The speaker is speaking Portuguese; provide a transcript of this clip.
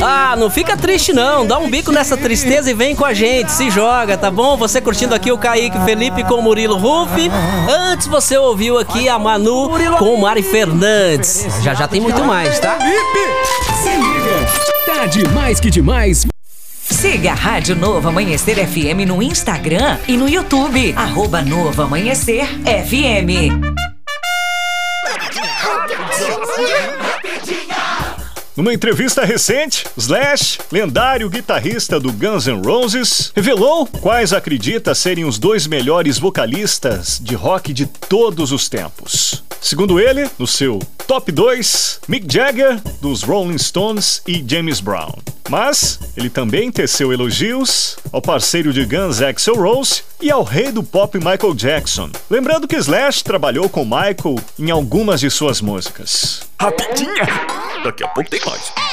Ah, não fica triste não, dá um bico nessa tristeza e vem com a gente, se joga, tá bom? Você curtindo aqui o Kaique Felipe com o Murilo Rufi. Antes você ouviu aqui a Manu com o Mari Fernandes. Já tem muito mais, tá? Se liga, tá demais que demais. Siga a Rádio Novo Amanhecer FM no Instagram e no YouTube. @Novo Amanhecer FM. Numa entrevista recente, Slash, lendário guitarrista do Guns N' Roses, revelou quais acredita serem os 2 melhores vocalistas de rock de todos os tempos. Segundo ele, no seu top 2, Mick Jagger, dos Rolling Stones e James Brown. Mas ele também teceu elogios ao parceiro de Guns, Axl Rose, e ao rei do pop Michael Jackson. Lembrando que Slash trabalhou com Michael em algumas de suas músicas. Rapidinha! Daqui a pouco tem mais.